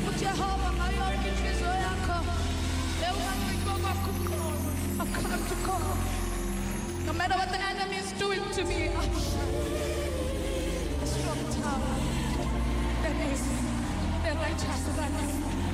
uJehova ngayo yonke inhliziyo yakho. I've come to call. No matter what the enemy is doing to me, a strong tower that is the righteous running.